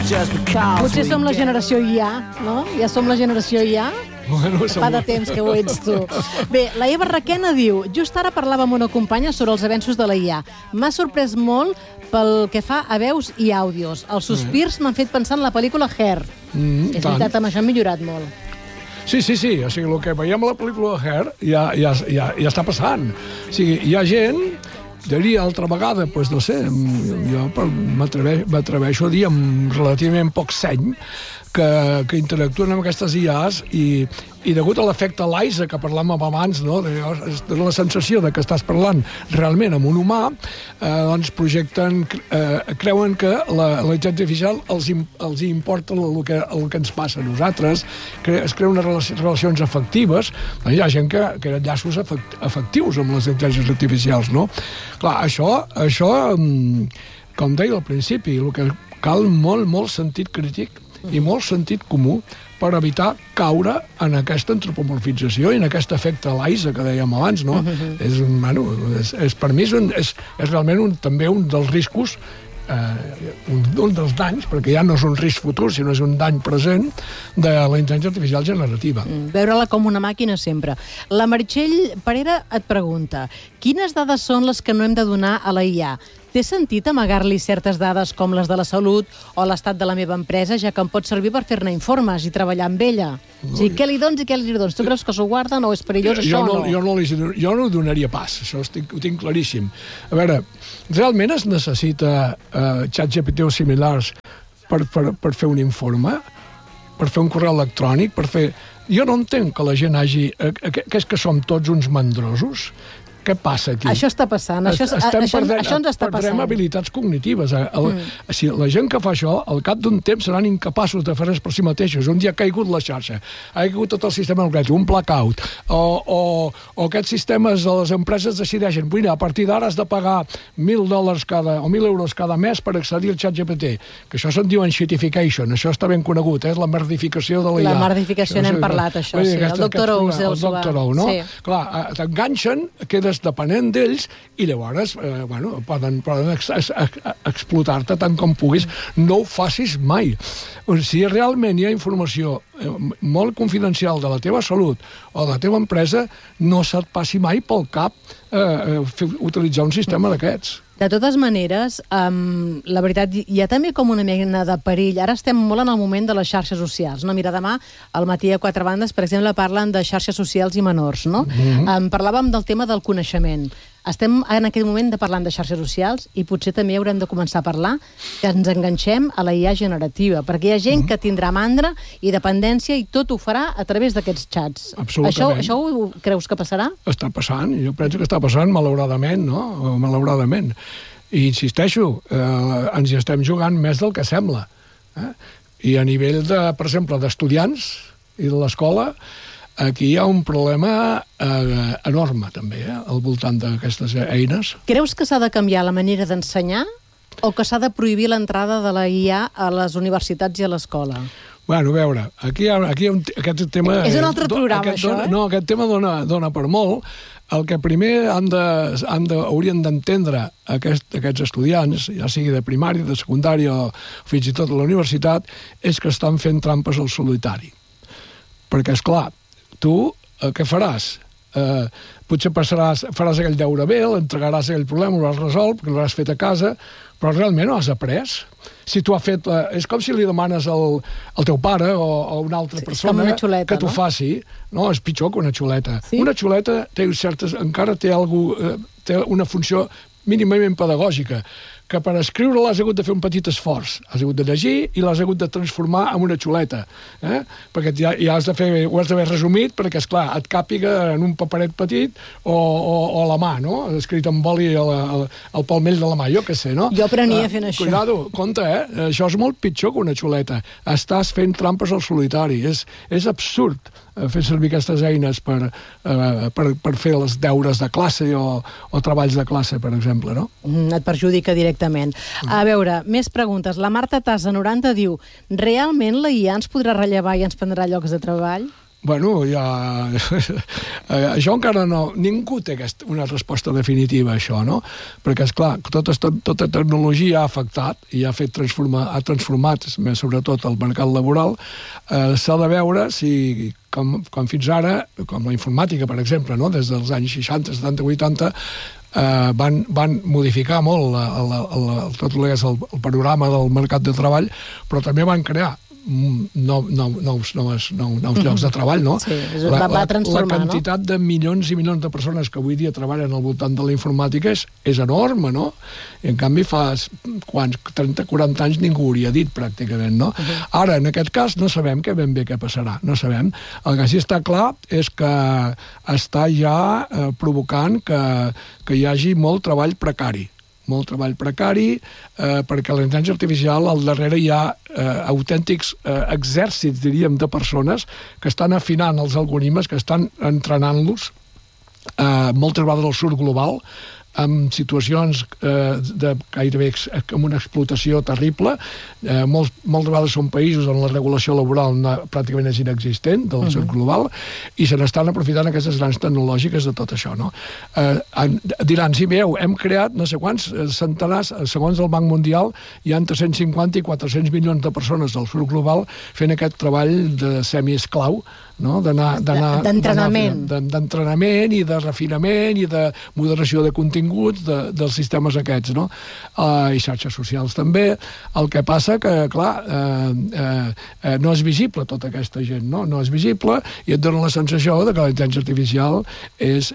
Potser som la generació IA, no? Ja som la generació IA? Bueno, fa de temps que ho ets tu. Bé, la Eva Requena diu: just ara parlava amb una companya sobre els avenços de la IA. M'ha sorprès molt pel que fa a veus i àudios. Els sospirs m'han fet pensar en la pel·lícula Hair. És veritat, amb això han millorat molt. Sí. O sigui, el que veiem a la pel·lícula Hair ja està passant. O sigui, hi ha gent, diria altra vegada, doncs no sé, jo m'atreveixo a dir amb relativament poc seny, que interactuen amb aquestes IAs i degut a l'efecte LISA que parlàvem abans, no? De la sensació de que estàs parlant realment amb un humà, doncs creuen que la intel·ligència artificial els importa el que ens passa a nosaltres, es creuen unes relacions afectives. Hi ha gent que eren llaços afectius amb les intel·ligències artificials, no? Clar, això, com deia al principi, el que cal molt sentit crític i molt sentit comú per evitar caure en aquesta antropomorfització i en aquest efecte LISA que dèiem abans, no? Per mi és realment també un dels riscos, un dels danys, perquè ja no és un risc futur, sinó és un dany present de la intel·ligència artificial generativa. Veure-la com una màquina sempre. La Meritxell Parera et pregunta: quines dades són les que no hem de donar a la IA? Té sentit amagar-li certes dades com les de la salut o l'estat de la meva empresa, ja que em pot servir per fer-ne informes i treballar amb ella? O sigui, què li dones i què li dones? Tu creus que s'ho guarden o és perillós això o no? Jo no donaria pas, això ho tinc claríssim. A veure, realment es necessita ChatGPT o similars per fer un informe? Per fer un correu electrònic? Jo no entenc que la gent que és que som tots uns mandrosos. Què passa aquí? Això està passant. Això ens està passant. Perdrem habilitats cognitives. La gent que fa això, al cap d'un temps seran incapaços de fer res per si mateixos. Un dia ha caigut la xarxa, ha caigut tot el sistema energètic, un blackout, o aquests sistemes de les empreses decideixen, a partir d'ara has de pagar $1.000 o 1.000 euros cada mes per accedir al ChatGPT, que això se'n diu shitification, això està ben conegut, és la merdificació de la IA. La merdificació n'hem parlat, això, sí. El doctor Ous. El doctor Ous, no? Clar, t'enganxen, quedes depenent d'ells i llavors poden explotar-te tant com puguis. No ho facis mai. Si realment hi ha informació molt confidencial de la teva salut o de la teva empresa, no se't passi mai pel cap utilitzar un sistema d'aquests. De totes maneres, la veritat, hi ha també com una mena de perill. Ara estem molt en el moment de les xarxes socials, no? Mira, demà, al matí a Quatre Bandes, per exemple, parlen de xarxes socials i menors, no? Parlàvem del tema del coneixement. Estem en aquell moment parlant de xarxes socials i potser també haurem de començar a parlar que ens enganxem a la IA generativa, perquè hi ha gent que tindrà mandra i dependència i tot ho farà a través d'aquests xats. Absolutament. Això ho creus que passarà? Està passant, jo penso que està passant, malauradament, no? Malauradament. I insisteixo, ens hi estem jugant més del que sembla. I a nivell, per exemple, d'estudiants i de l'escola, aquí hi ha un problema enorme, també, al voltant d'aquestes eines. Creus que s'ha de canviar la manera d'ensenyar o que s'ha de prohibir l'entrada de la IA a les universitats i a l'escola? Bueno, a veure, aquí aquest tema... És un altre programa, això, No, aquest tema dona per molt. El que primer haurien d'entendre aquests estudiants, ja sigui de primària, de secundària o fins i tot a la universitat, és que estan fent trampes al solitari. Perquè, esclar, tu què faràs? Potser faràs aquell deure bé, l'entregaràs aquell problema, l'hauràs resolt, perquè l'hauràs fet a casa, però realment ho has après. Si tu has fet... És com si li demanes al teu pare o a una altra persona que t'ho faci. No, és pitjor que una xuleta. Una xuleta encara té una funció mínimament pedagògica, que per escriure l'has hagut de fer un petit esforç. Has hagut de llegir i l'has hagut de transformar en una xuleta. Perquè ja ho has d'haver resumit perquè, esclar, et càpiga en un paperet petit o a la mà, no? Escrit amb boli al palmell de la mà, jo què sé, no? Jo aprenia fent això. Cuidado, compte, això és molt pitjor que una xuleta. Estàs fent trampes al solitari. És absurd fer servir aquestes eines per fer els deures de classe o treballs de classe, per exemple, no? Et perjudica directament. A veure, més preguntes. La Marta Tassa, 90, diu: realment la IA ens podrà rellevar i ens prendrà llocs de treball? Bueno, ja... això encara no... Ningú té una resposta definitiva a això, no? Perquè, esclar, tota tecnologia ha afectat i ha transformat, sobretot, el mercat laboral. S'ha de veure si, com fins ara, com la informàtica, per exemple, no? Des dels anys 60, 70, 80, van modificar molt tot el panorama del mercat de treball, però també van crear nous llocs de treball, no? Sí, va transformar, la quantitat de milions i milions de persones que avui dia treballen al voltant de la informàtica és enorme, no? I en canvi fa 30-40 anys ningú ho hauria dit, pràcticament, no? Ara, en aquest cas, no sabem ben bé què passarà, no sabem. El que sí està clar és que està ja provocant que hi hagi molt treball precari, perquè la intel·ligència artificial al darrere hi ha autèntics exèrcits, diríem, de persones que estan afinant els algoritmes, que estan entrenant-los moltes vegades al sud global, amb situacions gairebé amb una explotació terrible. Moltes vegades són països on la regulació laboral pràcticament és inexistent, del sud global, i se n'estan aprofitant aquestes grans tecnològiques de tot això, no? Diran, sí, veieu, hem creat no sé quants centenars, segons el Banc Mundial, hi ha entre 150 i 400 milions de persones del sud global fent aquest treball de semiesclau, no? D'entrenament i de refinament i de moderació de continguts dels sistemes aquests, no? I xarxes socials també. El que passa que, clar, no és visible tota aquesta gent, no? No és visible i et dona la sensació de que la intel·ligència artificial és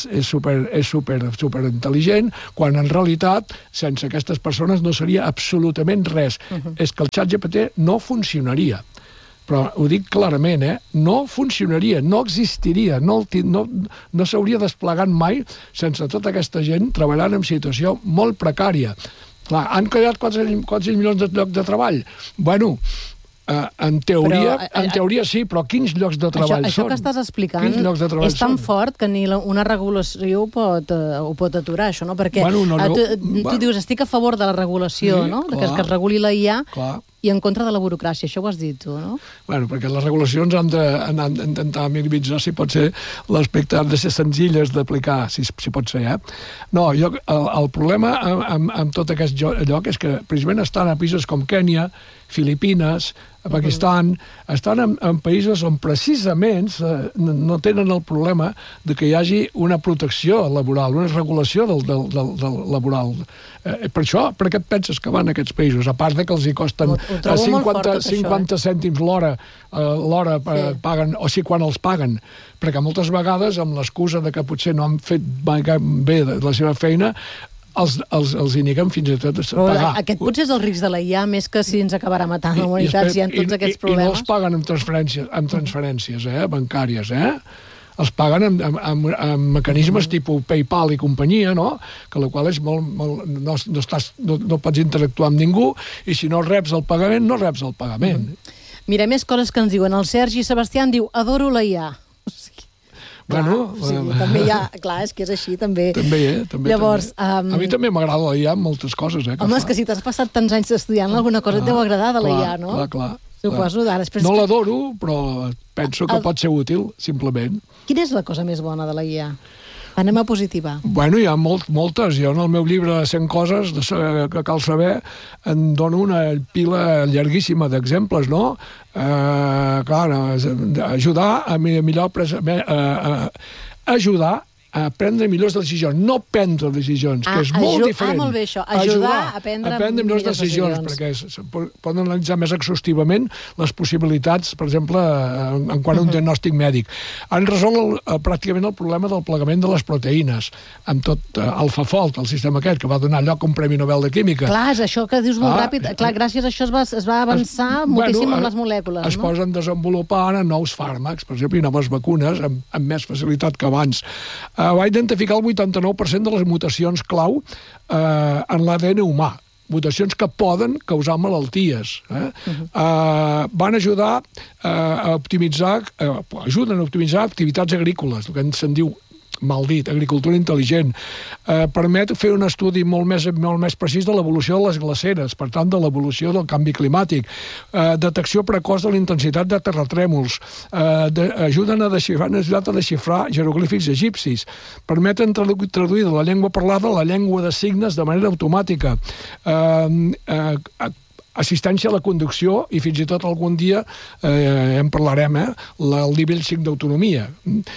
super intel·ligent, quan en realitat sense aquestes persones no seria absolutament res. És que el ChatGPT no funcionaria. Però ho dic clarament, no funcionaria, no existiria, no s'hauria desplegat mai sense tota aquesta gent treballant en situació molt precària. Clar, han creat 400 milions de llocs de treball. Bueno, en teoria sí, però quins llocs de treball són? Això que estàs explicant és tan fort que ni una regulació ho pot aturar, això, no? Perquè tu dius, estic a favor de la regulació, no? Que es reguli la IA i en contra de la burocràcia, això ho has dit tu, no? Bueno, perquè les regulacions han d'intentar minimitzar, si pot ser, l'aspecte, han de ser senzilles d'aplicar, si pot ser, No, el problema amb tot aquest lloc és que precisament estan a països com Kènia, Filipines, Pakistan, estan en països on precisament no tenen el problema de que hi hagi una protecció laboral, una regulació del laboral. Per això, per què et penses que van a aquests països? A part de que els hi costen 50 cèntims l'hora paguen, o sigui, quan els paguen, perquè moltes vegades, amb l'excusa de que potser no han fet bé la seva feina, els hi neguen fins i tot a pagar. Aquest potser és el risc de la IA, més que si ens acabarà matant la humanitat, si hi ha tots aquests problemes. I no els paguen amb transferències bancàries, els paguen amb mecanismes tipus PayPal i companyia, no? Que la qual és no pots interactuar amb ningú, i si no reps el pagament, no reps el pagament. Mira, més coses que ens diuen. El Sergi Sebastià diu, adoro la IA. Bueno, també hi ha, clar, és que és així, també. També. Llavors, a mi també m'agrada la IA moltes coses, Home, és que si t'has passat tants anys estudiant alguna cosa et deu agradar de la IA, no? Clar. Suposo, no l'adoro, però penso que pot ser útil, simplement. Quina és la cosa més bona de la IA? Anem a positiva. Bueno, hi ha moltes. Jo en el meu llibre 100 coses que cal saber en dono una pila llarguíssima d'exemples, no? Clar, ajudar a ajudar a prendre millors decisions, no prendre decisions, que és molt diferent. Molt bé això, ajudar a prendre millors decisions. Perquè poden analitzar més exhaustivament les possibilitats, per exemple, en quant a un diagnòstic mèdic. Han resolt pràcticament el problema del plegament de les proteïnes, amb tot AlphaFold, el sistema aquest, que va donar lloc a un Premi Nobel de Química. Clar, és això que dius molt ràpid. Clar, gràcies a això es va avançar moltíssim amb les molècules, no? Es posen desenvolupant nous fàrmacs, per exemple, i noves vacunes, amb més facilitat que abans. Va identificar el 89% de les mutacions clau en l'ADN humà, mutacions que poden causar malalties. Van ajudar a optimitzar activitats agrícoles, el que se'n diu mal dit, agricultura intel·ligent. Permet fer un estudi molt més precís de l'evolució de les glaceres, per tant, de l'evolució del canvi climàtic, detecció precoç de la intensitat de terratrèmols, ajuden a desxifrar jeroglífics egipcis, permeten traduir de la llengua parlada a la llengua de signes de manera automàtica, assistència a la conducció i fins i tot algun dia en parlarem, el nivell 5 d'autonomia.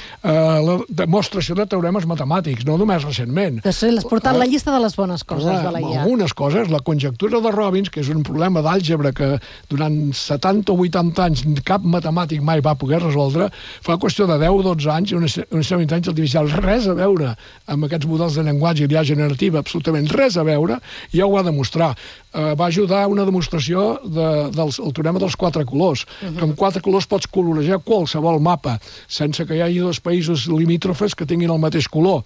La demostració de teoremes matemàtics, no només recentment. L'has portat la llista de les bones coses de la IA. Algunes coses, la conjectura de Robbins, que és un problema d'àlgebra que durant 70 o 80 anys cap matemàtic mai va poder resoldre, fa qüestió de 10 o 12 anys i una intel·ligència artificial res a veure amb aquests models de llenguatge i d'IA generativa, absolutament res a veure, i ja ho va demostrar. Va ajudar a una demostració del teorema dels 4 colors, que amb 4 colors pots colorejar qualsevol mapa, sense que hi hagi dos països limítrofes que tinguin el mateix color.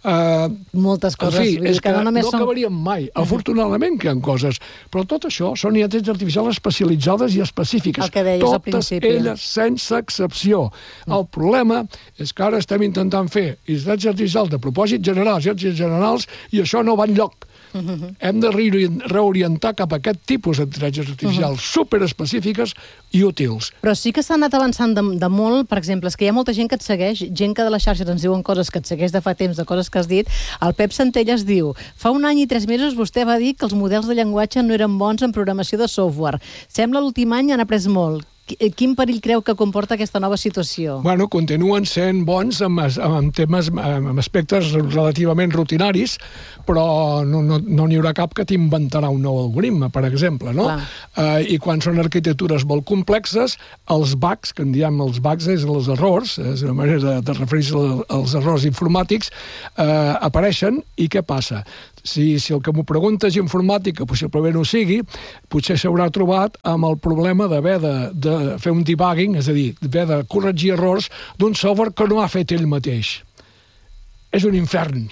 Moltes coses. En fi, és que no acabaríem mai. Afortunadament que hi ha coses, però tot això són intel·ligències artificials especialitzades i específiques. El que deies al principi. Totes elles, sense excepció. El problema és que ara estem intentant fer intel·ligències artificials de propòsit generals, i això no va enlloc. Hem de reorientar cap a aquest tipus d'intel·ligències artificials superespecífiques i útils. Però sí que s'ha anat avançant de molt. Per exemple, és que hi ha molta gent que et segueix, gent que de les xarxes ens diuen coses que et segueix de fa temps, de coses que has dit. El Pep Centelles diu: fa 1 any i 3 mesos vostè va dir que els models de llenguatge no eren bons en programació de software. Sembla l'últim any han après molt. Quin perill creu que comporta aquesta nova situació? Bueno, continuen sent bons amb temes, amb aspectes relativament rutinaris, però no n'hi haurà cap que t'inventarà un nou algoritme, per exemple, no? I quan són arquitectures molt complexes, els bugs, que en diem els bugs és els errors, és una manera de referir-se als errors informàtics, apareixen, i què passa? Si el que m'ho pregunta és informàtica, possiblement ho sigui, potser s'haurà trobat amb el problema d'haver de fer un debugging, és a dir, d'haver de corregir errors d'un software que no ha fet ell mateix. És un infern.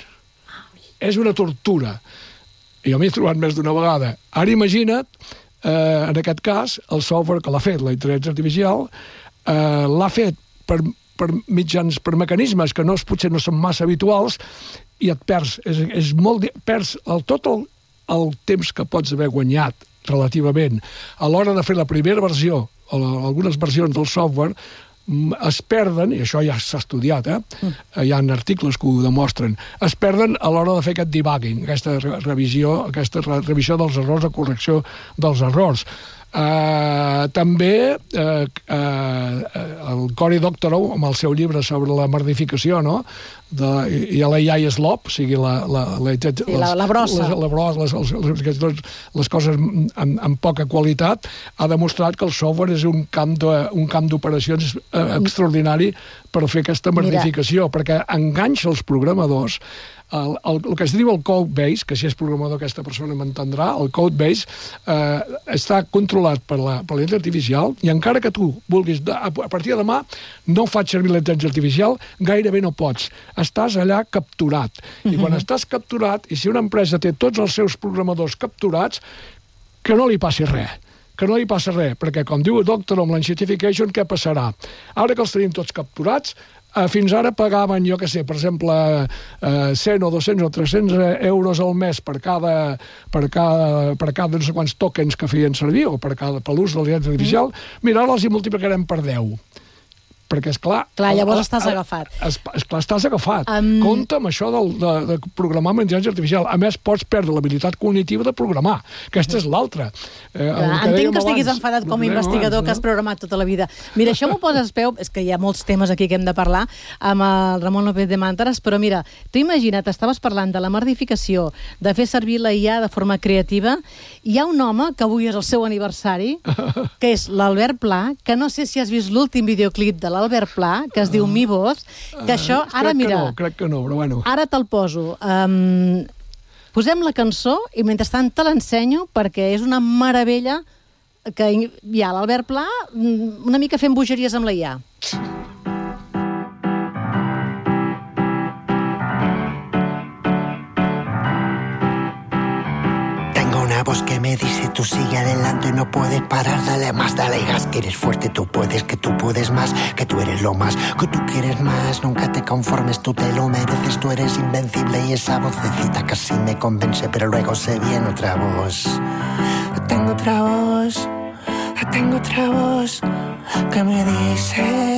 És una tortura. Jo m'hi he trobat més d'una vegada. Ara imagina't, en aquest cas, el software que l'ha fet, la intel·ligència artificial, l'ha fet per mecanismes que potser no són massa habituals, i et perds. Perds tot el temps que pots haver guanyat relativament a l'hora de fer la primera versió, o algunes versions del software, es perden, i això ja s'ha estudiat, hi ha articles que ho demostren, es perden a l'hora de fer aquest debugging, aquesta revisió dels errors, o correcció dels errors. També el Cory Doctorow, amb el seu llibre sobre la merdificació, no? I l'AI slop, o sigui, la brossa, les coses amb poca qualitat, ha demostrat que el software és un camp d'operacions extraordinari per fer aquesta merdificació, perquè enganxa els programadors. El que es diu el code base, que si és programador aquesta persona m'entendrà, el code base està controlat per l'intel·ligència artificial, i encara que tu vulguis, a partir de demà no faig servir l'intel·ligència artificial, gairebé no pots. Estàs allà capturat. I quan estàs capturat, i si una empresa té tots els seus programadors capturats, que no li passi res. Que no li passa res, perquè com diu el doctor amb l'Unscientification, què passarà? Ara que els tenim tots capturats, fins ara pagaven, jo què sé, per exemple, 100 o 200 o 300 euros al mes per cada no sé quants tokens que feien servir, o per l'ús de l'intel·ligència artificial. Mira, ara els hi multiplicarem per 10. Perquè, esclar... Clar, llavors estàs agafat. Esclar, estàs agafat. Compte amb això de programar amb intel·ligència artificial. A més, pots perdre l'habilitat cognitiva de programar. Aquesta és l'altra. Entenc que estiguis enfadat com a investigador que has programat tota la vida. Mira, això m'ho poses peu, és que hi ha molts temes aquí que hem de parlar amb el Ramon López de Màntares, però mira, tu imagina't, estaves parlant de la merdificació, de fer servir la IA de forma creativa. Hi ha un home, que avui és el seu aniversari, que és l'Albert Pla, que no sé si has vist l'últim videoclip de l'Albert Pla, que es diu Mi Voz, que això, ara mira... Crec que no, però bueno. Ara te'l poso. Posem la cançó i mentrestant te l'ensenyo perquè és una meravella que hi ha l'Albert Pla una mica fent bogeries amb la IA. Tengo una voz que me dice tú sigue adelante, no puedes parar, dale más, dale gas, que eres fuerte, tú puedes, que tú puedes más, que tú eres lo más, que tú quieres más, nunca te conformes, tú te lo mereces, tú eres invencible y esa vocecita casi me convence, pero luego se viene otra voz. Tengo otra voz que me dice